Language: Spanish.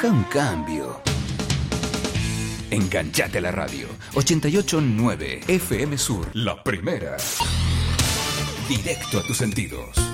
Deja un cambio. Enganchate a la radio. 88.9 FM Sur. La primera. Directo a tus sentidos.